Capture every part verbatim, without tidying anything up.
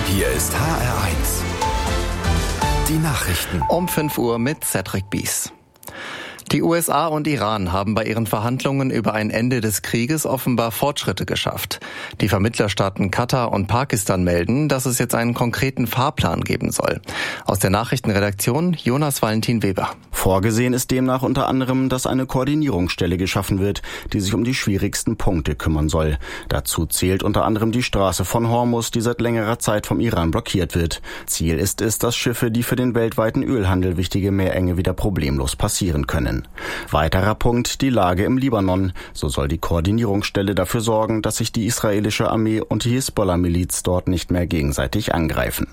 Hier ist H R eins. Die Nachrichten. Um fünf Uhr mit Cedric Bies. Die U S A und Iran haben bei ihren Verhandlungen über ein Ende des Krieges offenbar Fortschritte geschafft. Die Vermittlerstaaten Katar und Pakistan melden, dass es jetzt einen konkreten Fahrplan geben soll. Aus der Nachrichtenredaktion Jonas Valentin Weber. Vorgesehen ist demnach unter anderem, dass eine Koordinierungsstelle geschaffen wird, die sich um die schwierigsten Punkte kümmern soll. Dazu zählt unter anderem die Straße von Hormuz, die seit längerer Zeit vom Iran blockiert wird. Ziel ist es, dass Schiffe, die für den weltweiten Ölhandel wichtige Meerenge wieder problemlos passieren können. Weiterer Punkt, die Lage im Libanon. So soll die Koordinierungsstelle dafür sorgen, dass sich die israelische Armee und die Hisbollah-Miliz dort nicht mehr gegenseitig angreifen.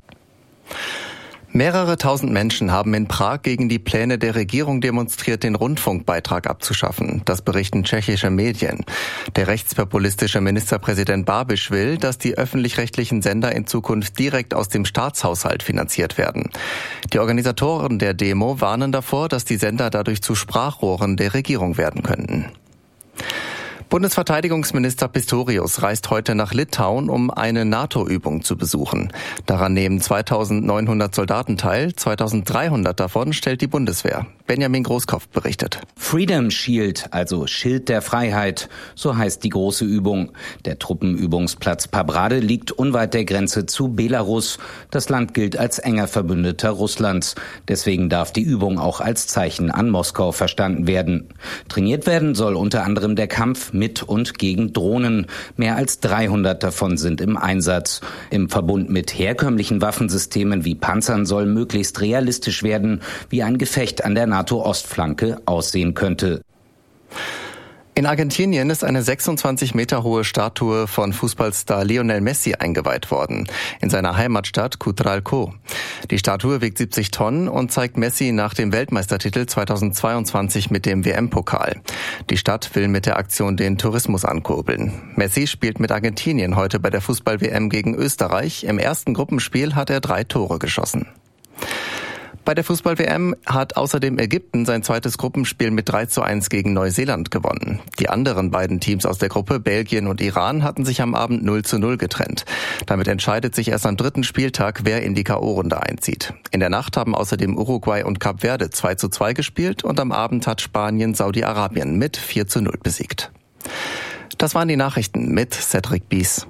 Mehrere tausend Menschen haben in Prag gegen die Pläne der Regierung demonstriert, den Rundfunkbeitrag abzuschaffen. Das berichten tschechische Medien. Der rechtspopulistische Ministerpräsident Babiš will, dass die öffentlich-rechtlichen Sender in Zukunft direkt aus dem Staatshaushalt finanziert werden. Die Organisatoren der Demo warnen davor, dass die Sender dadurch zu Sprachrohren der Regierung werden könnten. Bundesverteidigungsminister Pistorius reist heute nach Litauen, um eine NATO-Übung zu besuchen. Daran nehmen zweitausendneunhundert Soldaten teil, zweitausenddreihundert davon stellt die Bundeswehr. Benjamin Großkopf berichtet. Freedom Shield, also Schild der Freiheit, so heißt die große Übung. Der Truppenübungsplatz Pabrade liegt unweit der Grenze zu Belarus. Das Land gilt als enger Verbündeter Russlands. Deswegen darf die Übung auch als Zeichen an Moskau verstanden werden. Trainiert werden soll unter anderem der Kampf mit und gegen Drohnen. Mehr als dreihundert davon sind im Einsatz. Im Verbund mit herkömmlichen Waffensystemen wie Panzern soll möglichst realistisch werden, wie ein Gefecht an der NATO-Ostflanke aussehen könnte. In Argentinien ist eine sechsundzwanzig Meter hohe Statue von Fußballstar Lionel Messi eingeweiht worden, in seiner Heimatstadt Cutralcó. Die Statue wiegt siebzig Tonnen und zeigt Messi nach dem Weltmeistertitel zweitausendzweiundzwanzig mit dem W M-Pokal. Die Stadt will mit der Aktion den Tourismus ankurbeln. Messi spielt mit Argentinien heute bei der Fußball-W M gegen Österreich. Im ersten Gruppenspiel hat er drei Tore geschossen. Bei der Fußball-W M hat außerdem Ägypten sein zweites Gruppenspiel mit drei zu eins gegen Neuseeland gewonnen. Die anderen beiden Teams aus der Gruppe, Belgien und Iran, hatten sich am Abend null zu null getrennt. Damit entscheidet sich erst am dritten Spieltag, wer in die K O-Runde einzieht. In der Nacht haben außerdem Uruguay und Kap Verde zwei zu zwei gespielt und am Abend hat Spanien Saudi-Arabien mit vier zu null besiegt. Das waren die Nachrichten mit Cedric Bies.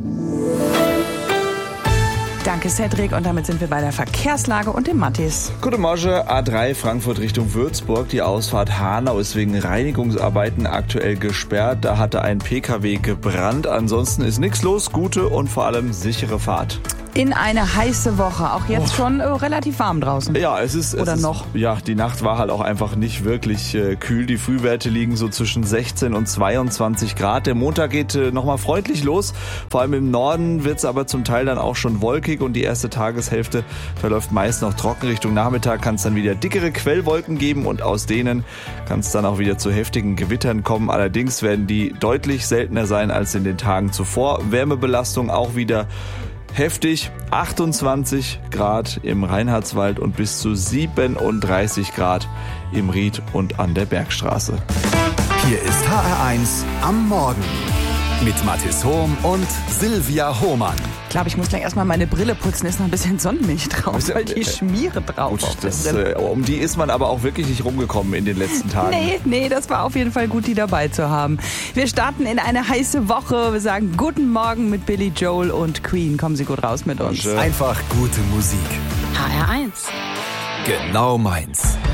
Danke, Cedric. Und damit sind wir bei der Verkehrslage und dem Mathis. Guten Morgen, A drei Frankfurt Richtung Würzburg. Die Ausfahrt Hanau ist wegen Reinigungsarbeiten aktuell gesperrt. Da hatte ein P K W gebrannt. Ansonsten ist nichts los. Gute und vor allem sichere Fahrt. In eine heiße Woche. Auch jetzt oh. schon äh, relativ warm draußen. Ja, es ist... Es Oder ist, noch? Ja, die Nacht war halt auch einfach nicht wirklich äh, kühl. Die Frühwerte liegen so zwischen sechzehn und zweiundzwanzig Grad. Der Montag geht äh, nochmal freundlich los. Vor allem im Norden wird es aber zum Teil dann auch schon wolkig und die erste Tageshälfte verläuft meist noch trocken. Richtung Nachmittag kann es dann wieder dickere Quellwolken geben und aus denen kann es dann auch wieder zu heftigen Gewittern kommen. Allerdings werden die deutlich seltener sein als in den Tagen zuvor. Wärmebelastung auch wieder heftig, achtundzwanzig Grad im Reinhardswald und bis zu siebenunddreißig Grad im Ried und an der Bergstraße. Hier ist H R eins am Morgen mit Mathis Hohm und Silvia Hohmann. Ich glaube, ich muss gleich erstmal meine Brille putzen, ist noch ein bisschen Sonnenmilch drauf, weil die schmiere drauf. Gut, das, äh, um die ist man aber auch wirklich nicht rumgekommen in den letzten Tagen. Nee, nee, das war auf jeden Fall gut, die dabei zu haben. Wir starten in eine heiße Woche. Wir sagen guten Morgen mit Billy Joel und Queen. Kommen Sie gut raus mit uns. Einfach gute Musik. H R eins. Genau meins.